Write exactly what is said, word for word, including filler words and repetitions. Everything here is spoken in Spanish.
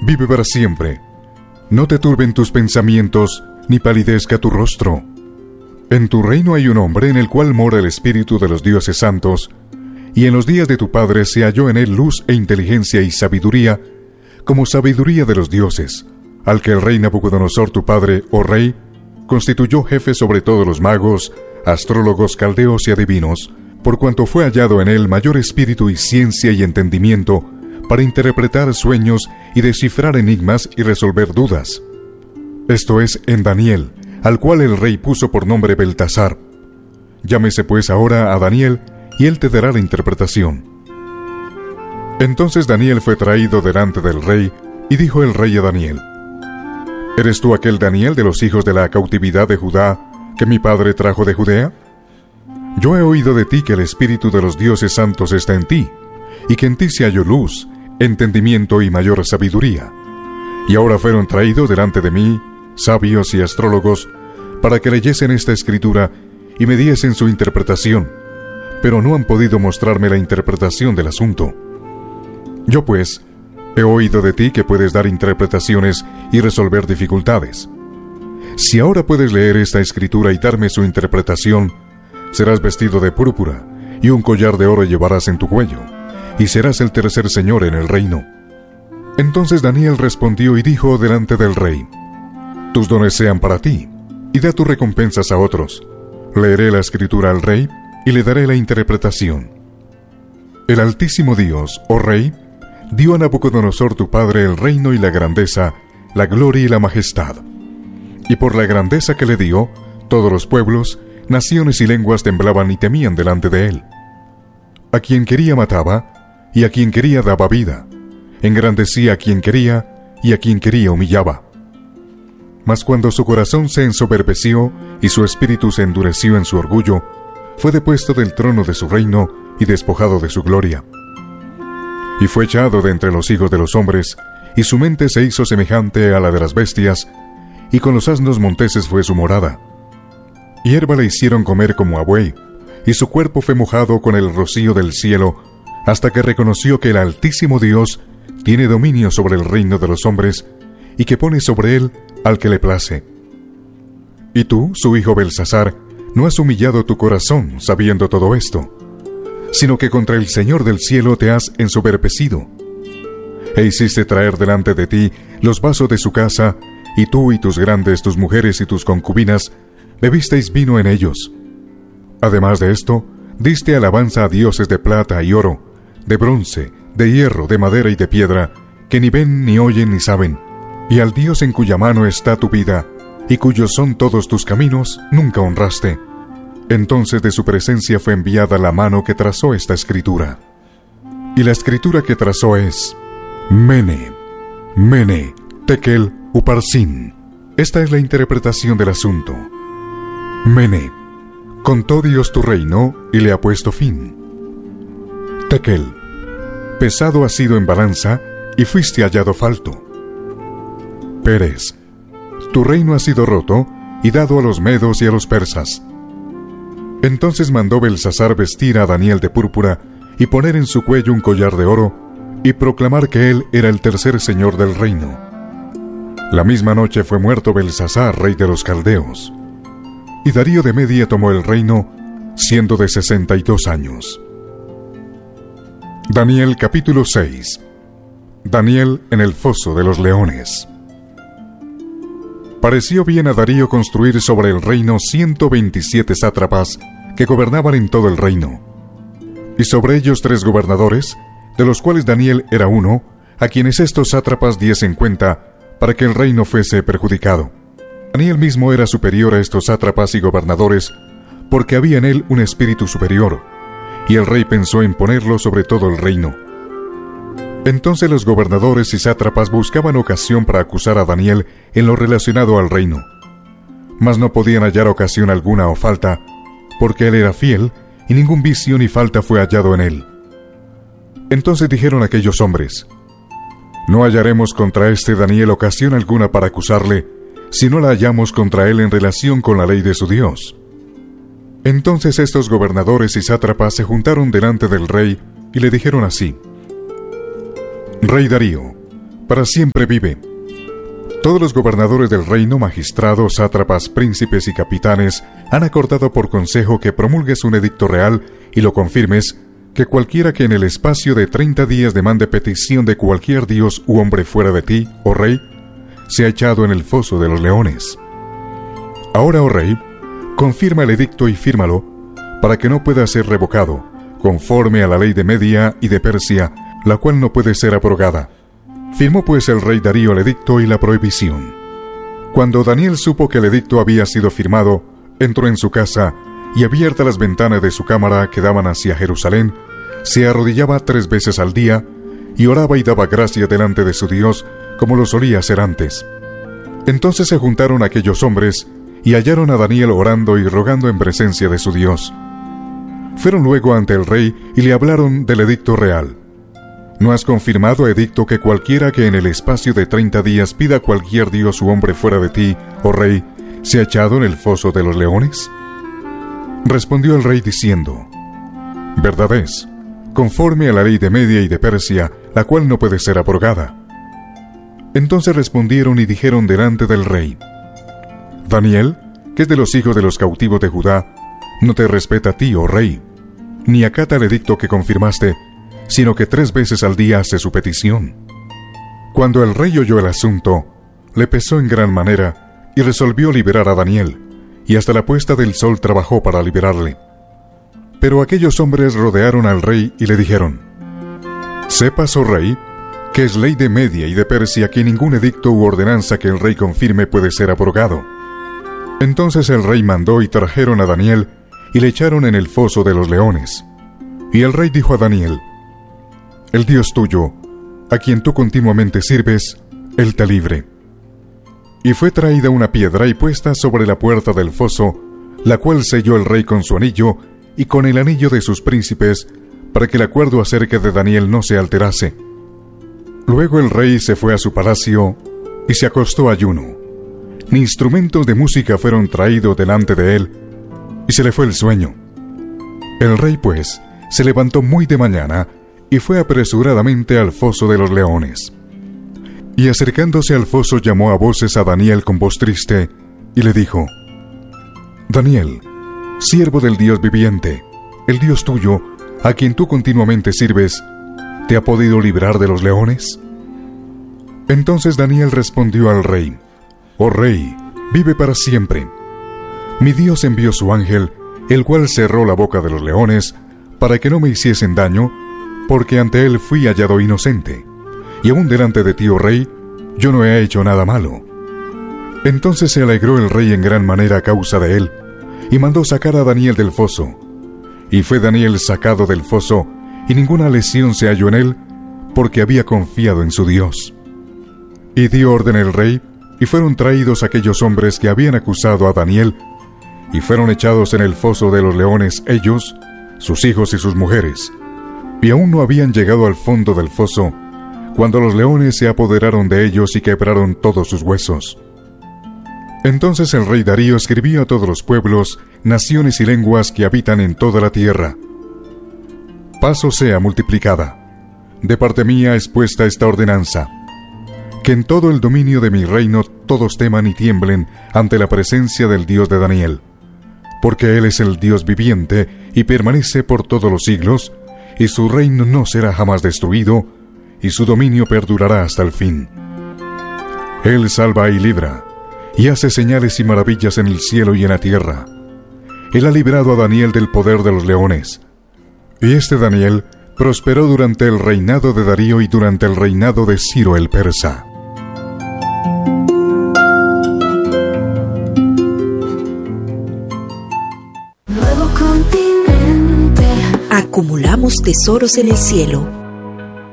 vive para siempre. No te turben tus pensamientos, ni palidezca tu rostro. En tu reino hay un hombre en el cual mora el espíritu de los dioses santos, y en los días de tu padre se halló en él luz e inteligencia y sabiduría, como sabiduría de los dioses, al que el rey Nabucodonosor tu padre, oh rey, constituyó jefe sobre todos los magos, astrólogos, caldeos y adivinos, por cuanto fue hallado en él mayor espíritu y ciencia y entendimiento, para interpretar sueños y descifrar enigmas y resolver dudas. Esto es en Daniel, al cual el rey puso por nombre Beltasar. Llámese pues ahora a Daniel, y él te dará la interpretación. Entonces Daniel fue traído delante del rey, y dijo el rey a Daniel: ¿Eres tú aquel Daniel de los hijos de la cautividad de Judá, que mi padre trajo de Judea? Yo he oído de ti que el espíritu de los dioses santos está en ti, y que en ti se halló luz, entendimiento y mayor sabiduría. Y ahora fueron traídos delante de mí sabios y astrólogos, para que leyesen esta escritura y me diesen su interpretación, pero no han podido mostrarme la interpretación del asunto. Yo pues, he oído de ti que puedes dar interpretaciones y resolver dificultades. Si ahora puedes leer esta escritura y darme su interpretación, serás vestido de púrpura, y un collar de oro llevarás en tu cuello, y serás el tercer señor en el reino. Entonces Daniel respondió y dijo delante del rey: Tus dones sean para ti, y da tus recompensas a otros. Leeré la escritura al rey, y le daré la interpretación. El Altísimo Dios, oh rey, dio a Nabucodonosor tu padre el reino y la grandeza, la gloria y la majestad. Y por la grandeza que le dio, todos los pueblos, naciones y lenguas temblaban y temían delante de él. A quien quería mataba, y a quien quería daba vida. Engrandecía a quien quería, y a quien quería humillaba. Mas cuando su corazón se ensoberbeció y su espíritu se endureció en su orgullo, fue depuesto del trono de su reino y despojado de su gloria. Y fue echado de entre los hijos de los hombres, y su mente se hizo semejante a la de las bestias, y con los asnos monteses fue su morada. Hierba le hicieron comer como a buey, y su cuerpo fue mojado con el rocío del cielo, hasta que reconoció que el Altísimo Dios tiene dominio sobre el reino de los hombres, y que pone sobre él al que le place. Y tú, su hijo Belsasar, no has humillado tu corazón sabiendo todo esto, sino que contra el Señor del cielo te has ensoberbecido. E hiciste traer delante de ti los vasos de su casa, y tú y tus grandes, tus mujeres y tus concubinas, bebisteis vino en ellos. Además de esto, diste alabanza a dioses de plata y oro, de bronce, de hierro, de madera y de piedra, que ni ven, ni oyen, ni saben, y al Dios en cuya mano está tu vida, y cuyos son todos tus caminos, nunca honraste. Entonces de su presencia fue enviada la mano que trazó esta escritura. Y la escritura que trazó es: Mene, Mene, Tekel, Uparsin. Esta es la interpretación del asunto. Mene, contó Dios tu reino y le ha puesto fin. Tekel, pesado has sido en balanza y fuiste hallado falto. Peres, tu reino ha sido roto y dado a los medos y a los persas. Entonces mandó Belsasar vestir a Daniel de púrpura y poner en su cuello un collar de oro y proclamar que él era el tercer señor del reino. La misma noche fue muerto Belsasar, rey de los caldeos. Y Darío de Media tomó el reino, siendo de sesenta y dos años. Daniel capítulo seis. Daniel en el foso de los leones. Pareció bien a Darío construir sobre el reino ciento veintisiete sátrapas que gobernaban en todo el reino, y sobre ellos tres gobernadores, de los cuales Daniel era uno, a quienes estos sátrapas diesen cuenta, para que el reino fuese perjudicado. Daniel mismo era superior a estos sátrapas y gobernadores, porque había en él un espíritu superior, y el rey pensó en ponerlo sobre todo el reino. Entonces los gobernadores y sátrapas buscaban ocasión para acusar a Daniel en lo relacionado al reino, mas no podían hallar ocasión alguna o falta, porque él era fiel, y ningún vicio ni falta fue hallado en él. Entonces dijeron aquellos hombres: No hallaremos contra este Daniel ocasión alguna para acusarle, si no la hallamos contra él en relación con la ley de su Dios. Entonces estos gobernadores y sátrapas se juntaron delante del rey, y le dijeron así: Rey Darío, para siempre vive. Todos los gobernadores del reino, magistrados, sátrapas, príncipes y capitanes han acordado por consejo que promulgues un edicto real y lo confirmes, que cualquiera que en el espacio de treinta días demande petición de cualquier dios u hombre fuera de ti, oh rey, sea echado en el foso de los leones. Ahora, oh rey, confirma el edicto y fírmalo, para que no pueda ser revocado, conforme a la ley de Media y de Persia, la cual no puede ser abrogada. Firmó pues el rey Darío el edicto y la prohibición. Cuando Daniel supo que el edicto había sido firmado, entró en su casa, y abiertas las ventanas de su cámara que daban hacia Jerusalén, se arrodillaba tres veces al día, y oraba y daba gracia delante de su Dios, como lo solía hacer antes. Entonces se juntaron aquellos hombres, y hallaron a Daniel orando y rogando en presencia de su Dios. Fueron luego ante el rey, y le hablaron del edicto real. ¿No has confirmado, edicto, que cualquiera que en el espacio de treinta días pida a cualquier dios u hombre fuera de ti, oh rey, sea echado en el foso de los leones? Respondió el rey diciendo: Verdad es, conforme a la ley de Media y de Persia, la cual no puede ser abrogada. Entonces respondieron y dijeron delante del rey: Daniel, que es de los hijos de los cautivos de Judá, no te respeta a ti, oh rey, ni acata el edicto que confirmaste, sino que tres veces al día hace su petición. Cuando el rey oyó el asunto, le pesó en gran manera, y resolvió liberar a Daniel, y hasta la puesta del sol trabajó para liberarle. Pero aquellos hombres rodearon al rey y le dijeron: Sepas, oh rey, que es ley de Media y de Persia que ningún edicto u ordenanza que el rey confirme puede ser abrogado. Entonces el rey mandó y trajeron a Daniel, y le echaron en el foso de los leones. Y el rey dijo a Daniel: El Dios tuyo, a quien tú continuamente sirves, él te libre. Y fue traída una piedra y puesta sobre la puerta del foso, la cual selló el rey con su anillo y con el anillo de sus príncipes, para que el acuerdo acerca de Daniel no se alterase. Luego el rey se fue a su palacio y se acostó ayuno. Ni instrumentos de música fueron traídos delante de él, y se le fue el sueño. El rey, pues, se levantó muy de mañana y fue apresuradamente al foso de los leones. Y acercándose al foso llamó a voces a Daniel con voz triste, y le dijo: Daniel, siervo del Dios viviente, el Dios tuyo, a quien tú continuamente sirves, ¿te ha podido librar de los leones? Entonces Daniel respondió al rey: Oh rey, vive para siempre. Mi Dios envió su ángel, el cual cerró la boca de los leones, para que no me hiciesen daño, porque ante él fui hallado inocente, y aún delante de ti, oh rey, yo no he hecho nada malo. Entonces se alegró el rey en gran manera a causa de él, y mandó sacar a Daniel del foso. Y fue Daniel sacado del foso, y ninguna lesión se halló en él, porque había confiado en su Dios. Y dio orden el rey, y fueron traídos aquellos hombres que habían acusado a Daniel, y fueron echados en el foso de los leones ellos, sus hijos y sus mujeres. Y aún no habían llegado al fondo del foso, cuando los leones se apoderaron de ellos y quebraron todos sus huesos. Entonces el rey Darío escribió a todos los pueblos, naciones y lenguas que habitan en toda la tierra: Paz os sea multiplicada. De parte mía es puesta esta ordenanza: que en todo el dominio de mi reino todos teman y tiemblen ante la presencia del Dios de Daniel, porque Él es el Dios viviente y permanece por todos los siglos, y su reino no será jamás destruido, y su dominio perdurará hasta el fin. Él salva y libra, y hace señales y maravillas en el cielo y en la tierra. Él ha librado a Daniel del poder de los leones. Y este Daniel prosperó durante el reinado de Darío y durante el reinado de Ciro el persa. Acumulamos tesoros en el cielo.